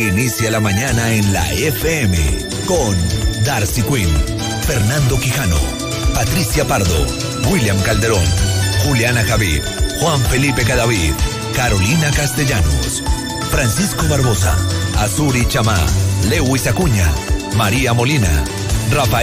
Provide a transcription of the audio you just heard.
Inicia la mañana en la FM con Darcy Quinn, Fernando Quijano, Patricia Pardo, William Calderón, Juliana Javid, Juan Felipe Cadavid, Carolina Castellanos, Francisco Barbosa, Azuri Chamá, Lewis Acuña, María Molina, Rafael